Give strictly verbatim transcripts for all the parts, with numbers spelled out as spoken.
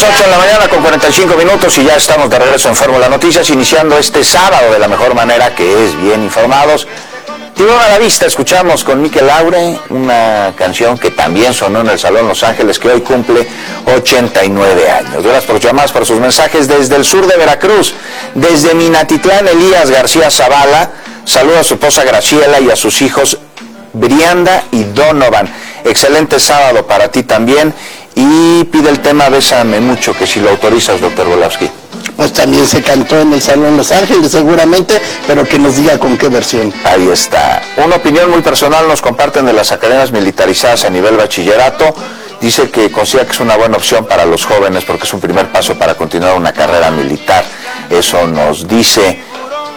ocho de la mañana con cuarenta y cinco minutos y ya estamos de regreso en Fórmula Noticias, iniciando este sábado de la mejor manera, que es bien informados. Tiburón a la vista, escuchamos con Mikel Laure una canción que también sonó en el Salón Los Ángeles, que hoy cumple ochenta y nueve años. Gracias por llamadas, por sus mensajes desde el sur de Veracruz, desde Minatitlán. Elías García Zavala saluda a su esposa Graciela y a sus hijos Brianda y Donovan. Excelente sábado para ti también. Y pide el tema Bésame Mucho, que si lo autorizas, doctor Volavsky. Pues también se cantó en el Salón Los Ángeles seguramente, pero que nos diga con qué versión. Ahí está. Una opinión muy personal nos comparten de las academias militarizadas a nivel bachillerato. Dice que considera que es una buena opción para los jóvenes porque es un primer paso para continuar una carrera militar. Eso nos dice eh,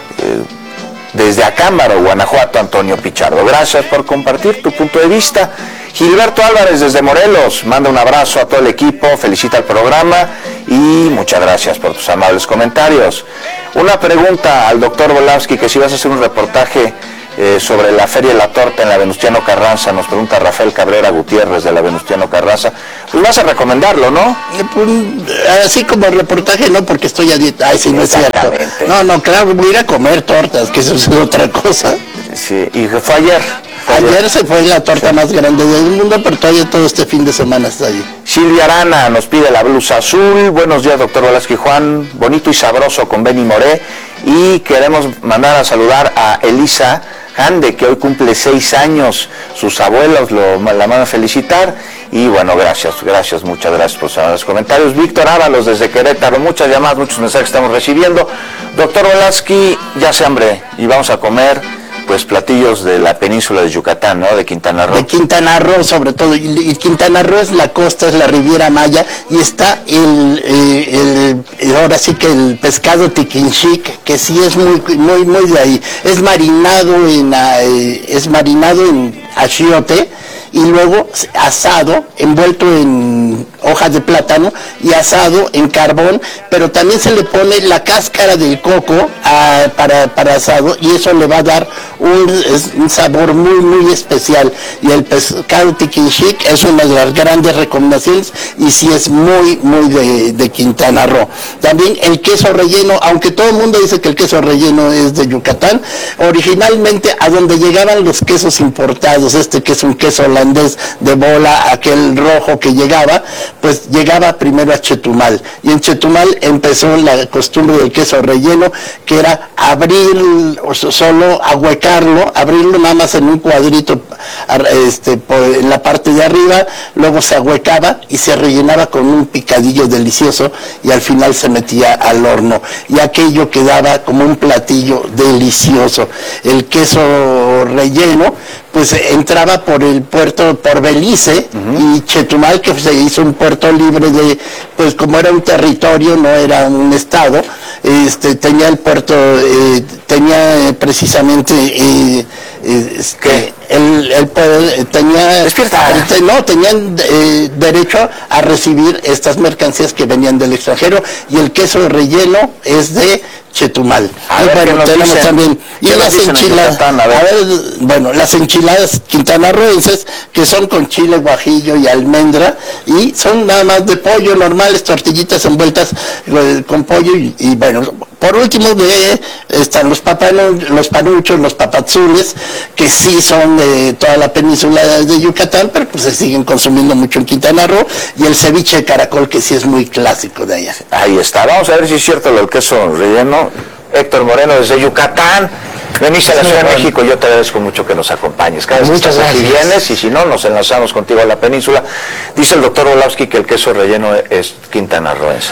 desde Acámbaro, Guanajuato, Antonio Pichardo. Gracias por compartir tu punto de vista. Gilberto Álvarez desde Morelos manda un abrazo a todo el equipo, felicita el programa y muchas gracias por tus amables comentarios. Una pregunta al doctor Volavsky, que si vas a hacer un reportaje eh, sobre la Feria de la Torta en la Venustiano Carranza, nos pregunta Rafael Cabrera Gutiérrez de la Venustiano Carranza, pues vas a recomendarlo, ¿no? Eh, pues, así como reportaje no, porque estoy a dieta. Ay, sí, no es cierto. No, no, claro, voy a ir a comer tortas, que eso es otra cosa. Sí, y fue ayer. Ayer se fue la torta más grande del mundo, pero todavía todo este fin de semana está ahí. Silvia Arana nos pide la blusa azul. Buenos días, doctor Volavsky Juan. Bonito y sabroso con Benny Moré. Y queremos mandar a saludar a Elisa Hande, que hoy cumple seis años. Sus abuelos lo, la mandan a felicitar. Y bueno, gracias, gracias, muchas gracias por los comentarios. Víctor Ábalos desde Querétaro, muchas llamadas, muchos mensajes que estamos recibiendo. Doctor Volavsky, ya se hambre y vamos a comer pues platillos de la península de Yucatán, ¿no? De Quintana Roo. De Quintana Roo, sobre todo. Y, y Quintana Roo es la costa, es la Riviera Maya, y está el, el, el ahora sí que el pescado tiquinchic, que sí es muy, muy, muy de ahí. Es marinado en, eh, es marinado en achiote, y luego asado, envuelto en hojas de plátano y asado en carbón, pero también se le pone la cáscara del coco a, para, para asado, y eso le va a dar un, un sabor muy muy especial. Y el pescado tiquinchic es una de las grandes recomendaciones, y sí es muy muy de, de Quintana Roo. También el queso relleno, aunque todo el mundo dice que el queso relleno es de Yucatán, originalmente a donde llegaban los quesos importados, este que es un queso holandés de bola, aquel rojo que llegaba, pues llegaba primero a Chetumal, y en Chetumal empezó la costumbre del queso relleno, que era abrir, o solo ahuecarlo, abrirlo nada más en un cuadrito este, por, en la parte de arriba, luego se ahuecaba y se rellenaba con un picadillo delicioso, y al final se metía al horno, y aquello quedaba como un platillo delicioso. El queso relleno pues entraba por el puerto, por Belice, uh-huh. y Chetumal, que se hizo un puerto libre de, pues como era un territorio, no era un estado, este, tenía el puerto, eh, tenía precisamente, eh, eh, que el, el poder, tenía, el, no, tenían eh, derecho a recibir estas mercancías que venían del extranjero, y el queso relleno es de Chetumal. A ver, bueno, tenemos dicen, también, y las enchiladas, a ver. a ver, bueno, las enchiladas quintanarroenses, que son con chile guajillo y almendra, y son nada más de pollo normales, tortillitas envueltas eh, con pollo, y, y bueno, por último de, están los, papano, los panuchos, los papazules, que sí son de toda la península de Yucatán, pero pues se siguen consumiendo mucho en Quintana Roo, y el ceviche de caracol, que sí es muy clásico de allá. Ahí está, vamos a ver si es cierto lo del queso relleno. Héctor Moreno desde Yucatán, veniste a la Ciudad de México, yo te agradezco mucho que nos acompañes. Cada vez que estás aquí vienes, y si no, nos enlazamos contigo a la península. Dice el doctor Volavsky que el queso relleno es quintanarroense.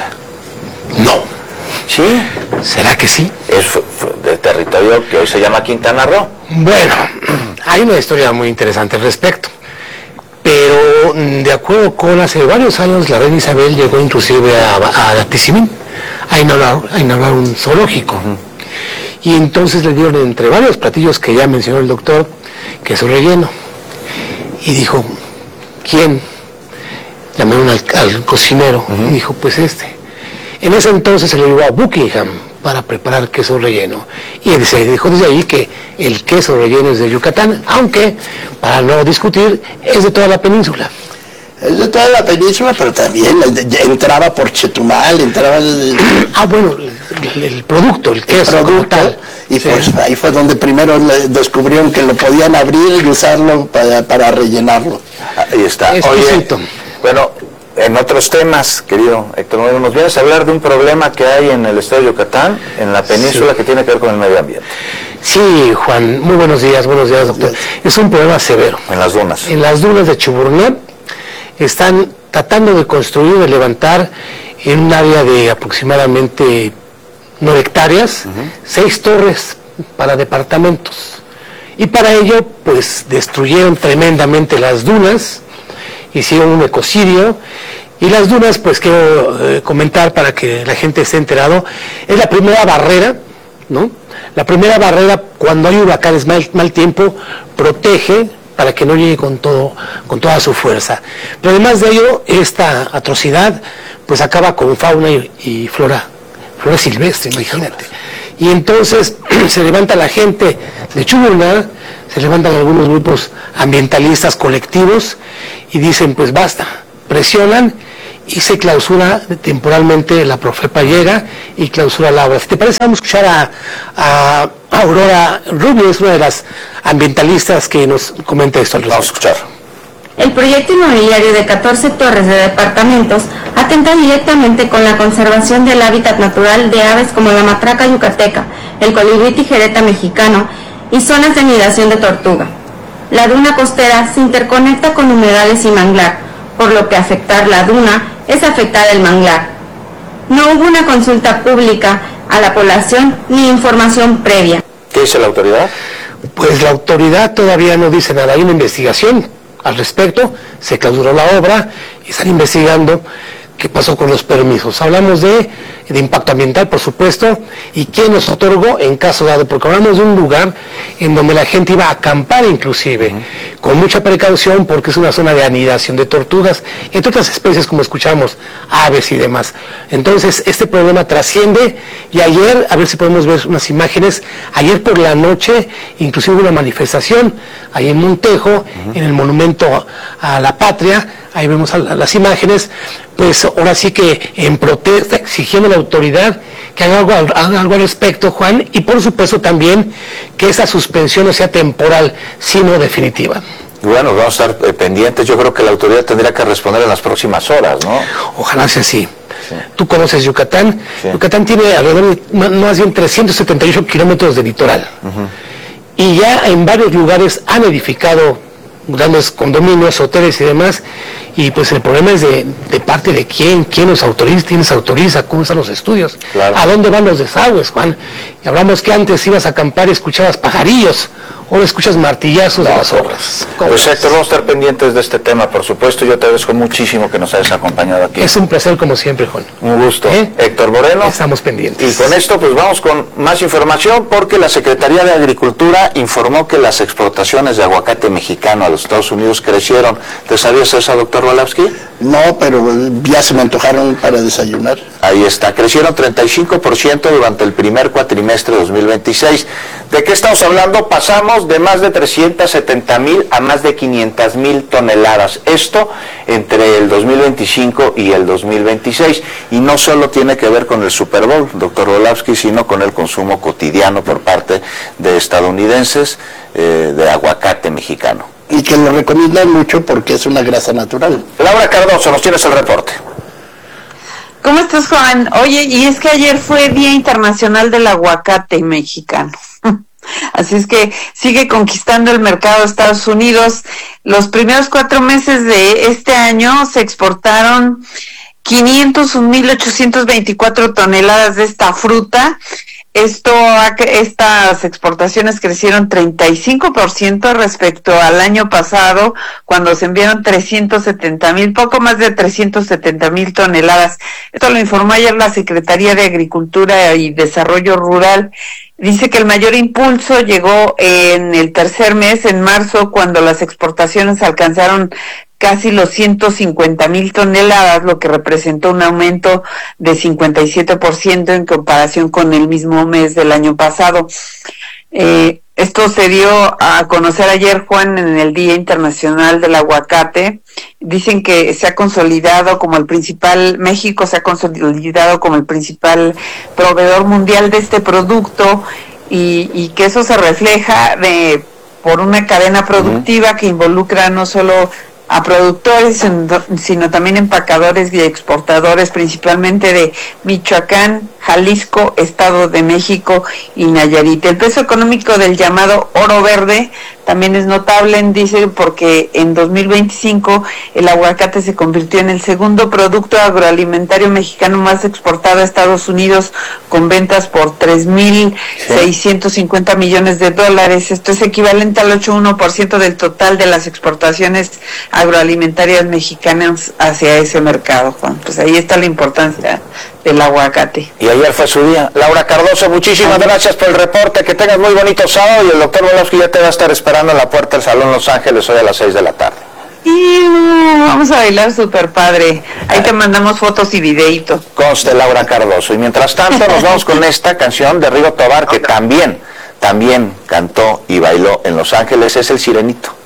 No. ¿Sí? ¿Será que sí? Es de territorio que hoy se llama Quintana Roo. Bueno, hay una historia muy interesante al respecto. Pero, de acuerdo con hace varios años, la reina Isabel llegó inclusive a, a Tizimín a inaugurar, a inaugurar un zoológico. Uh-huh. Y entonces le dieron, entre varios platillos que ya mencionó el doctor, queso relleno. Y dijo, ¿quién? Llamaron al, al cocinero. Uh-huh. Y dijo, pues este. En ese entonces se le llevó a Buckingham para preparar queso relleno. Y se dijo desde ahí que el queso relleno es de Yucatán, aunque, para no discutir, es de toda la península. Es de toda la península, pero también entraba por Chetumal, entraba... De... Ah, bueno, el, el producto, el queso, el producto, tal. Y Sí. pues ahí fue donde primero descubrieron que lo podían abrir y usarlo para, para rellenarlo. Ahí está. Exquisito. Oye, bueno, en otros temas, querido Héctor Moreno, nos vienes a hablar de un problema que hay en el estado de Yucatán, en la península, sí, que tiene que ver con el medio ambiente. Sí, Juan, muy buenos días, buenos días, doctor. Es un problema severo. En las dunas. En las dunas de Chuburná están tratando de construir, de levantar en un área de aproximadamente nueve hectáreas, uh-huh. seis torres para departamentos. Y para ello, pues, destruyeron tremendamente las dunas, hicieron un ecocidio, y las dunas, pues, quiero eh, comentar para que la gente esté enterado, es la primera barrera, ¿no? La primera barrera, cuando hay huracanes, mal, mal tiempo, protege para que no llegue con todo, con toda su fuerza. Pero además de ello, esta atrocidad, pues, acaba con fauna y, y flora, flora silvestre, imagínate. Y entonces se levanta la gente de Chuburná, se levantan algunos grupos ambientalistas colectivos y dicen, pues basta, presionan y se clausura temporalmente la Profepa, llega y clausura la obra. Si te parece, vamos a escuchar a, a Aurora Rubio, es una de las ambientalistas que nos comenta esto. Vamos a escuchar. El proyecto inmobiliario de catorce torres de departamentos atenta directamente con la conservación del hábitat natural de aves como la matraca yucateca, el colibrí tijereta mexicano y zonas de anidación de tortuga. La duna costera se interconecta con humedales y manglar, por lo que afectar la duna es afectar el manglar. No hubo una consulta pública a la población ni información previa. ¿Qué dice la autoridad? Pues la autoridad todavía no dice nada, hay una investigación al respecto, se clausuró la obra y están investigando qué pasó con los permisos. Hablamos de, de impacto ambiental, por supuesto, y quién nos otorgó en caso dado, porque hablamos de un lugar en donde la gente iba a acampar inclusive, uh-huh. con mucha precaución porque es una zona de anidación de tortugas, entre otras especies como escuchamos, aves y demás. Entonces este problema trasciende y ayer, a ver si podemos ver unas imágenes, ayer por la noche inclusive hubo una manifestación ahí en Montejo, uh-huh. en el monumento a la patria, ahí vemos a las imágenes, pues ahora sí que en protesta, exigiendo a la autoridad que haga algo, haga algo al respecto, Juan, y por supuesto también que esa suspensión no sea temporal, sino definitiva. Bueno, vamos a estar eh, pendientes. Yo creo que la autoridad tendría que responder en las próximas horas, ¿no? Ojalá sea así. Sí. Tú conoces Yucatán. Sí. Yucatán tiene alrededor de más bien trescientos setenta y ocho kilómetros de litoral. Uh-huh. Y ya en varios lugares han edificado grandes condominios, hoteles y demás, y pues el problema es de, de parte de quién, quién los autoriza, quién les autoriza, cómo están los estudios, claro. A dónde van los desagües, Juan. Y hablamos que antes ibas a acampar y escuchabas pajarillos, ahora escuchas martillazos no, de las obras. Pues Héctor, vamos a estar pendientes de este tema, por supuesto. Yo te agradezco muchísimo que nos hayas acompañado aquí. Es un placer como siempre, Juan. Un gusto. ¿Eh? Héctor Moreno. Estamos pendientes. Y con esto pues vamos con más información, porque la Secretaría de Agricultura informó que las exportaciones de aguacate mexicano a los Estados Unidos crecieron. ¿Te sabías eso, doctor Walawski? No, pero ya se me antojaron para desayunar. Ahí está, crecieron treinta y cinco por ciento durante el primer cuatrimestre de dos mil veintiséis. ¿De qué estamos hablando? Pasamos de más de trescientos setenta mil a más de quinientas mil toneladas. Esto entre el dos mil veinticinco y el dos mil veintiséis. Y no solo tiene que ver con el Super Bowl, doctor Walawski, sino con el consumo cotidiano por parte de estadounidenses eh, de aguacate mexicano. Y que lo recomiendan mucho porque es una grasa natural. Laura Cardoso, nos tienes el reporte. ¿Cómo estás, Juan? Oye, y es que ayer fue Día Internacional del Aguacate Mexicano. Así es que sigue conquistando el mercado de Estados Unidos. Los primeros cuatro meses de este año se exportaron quinientos un mil ochocientos veinticuatro toneladas de esta fruta. Esto, estas exportaciones crecieron treinta y cinco por ciento respecto al año pasado, cuando se enviaron trescientos setenta mil, poco más de trescientos setenta mil toneladas. Esto lo informó ayer la Secretaría de Agricultura y Desarrollo Rural. Dice que el mayor impulso llegó en el tercer mes, en marzo, cuando las exportaciones alcanzaron casi los ciento cincuenta mil toneladas, lo que representó un aumento de cincuenta y siete por ciento en comparación con el mismo mes del año pasado. Eh, Esto se dio a conocer ayer, Juan, en el Día Internacional del Aguacate. Dicen que se ha consolidado como el principal, México se ha consolidado como el principal proveedor mundial de este producto y, y que eso se refleja de por una cadena productiva que involucra no solo a productores, sino también empacadores y exportadores, principalmente de Michoacán, Jalisco, Estado de México y Nayarit. El peso económico del llamado oro verde también es notable, dice, porque en dos mil veinticinco el aguacate se convirtió en el segundo producto agroalimentario mexicano más exportado a Estados Unidos, con ventas por tres mil seiscientos cincuenta millones de dólares. Esto es equivalente al ocho punto uno por ciento del total de las exportaciones agroalimentarias mexicanas hacia ese mercado, Juan. Pues ahí está la importancia del aguacate. Y ayer fue su día. Laura Cardoso, muchísimas gracias por el reporte, que tengas muy bonito sábado, y el doctor Volosky ya te va a estar esperando en la puerta del Salón Los Ángeles hoy a las seis de la tarde. Y vamos a bailar súper padre. Ahí te mandamos fotos y videitos. Conste, Laura Cardoso. Y mientras tanto nos vamos con esta canción de Rigo Tobar, que también, también cantó y bailó en Los Ángeles, es El Sirenito.